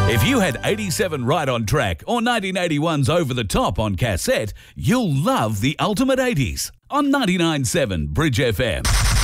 If you had 87 Right on Track or 1981's Over the Top on cassette, you'll love the Ultimate 80s on 99.7 Bridge FM.